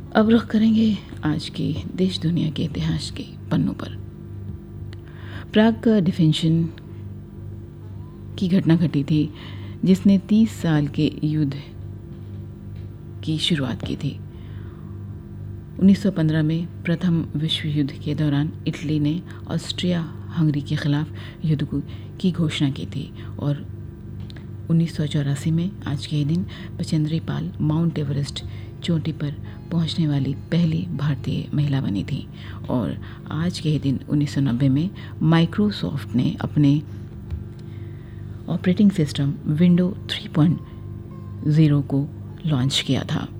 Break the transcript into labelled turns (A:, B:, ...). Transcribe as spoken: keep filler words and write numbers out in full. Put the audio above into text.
A: अब रुख करेंगे आज के देश दुनिया के इतिहास के पन्नों पर। प्राग का डिफेंशन की घटना घटी थी जिसने तीस साल के युद्ध की शुरुआत की थी। उन्नीस सौ पंद्रह में प्रथम विश्व युद्ध के दौरान इटली ने ऑस्ट्रिया हंगरी के खिलाफ युद्ध की घोषणा की थी और उन्नीस सौ चौरासी में आज के ही दिन बचेंद्री पाल माउंट एवरेस्ट चोटी पर पहुंचने वाली पहली भारतीय महिला बनी थी। और आज के ही दिन उन्नीस सौ नब्बे में माइक्रोसॉफ्ट ने अपने operating system window three point zero को लॉन्च किया था।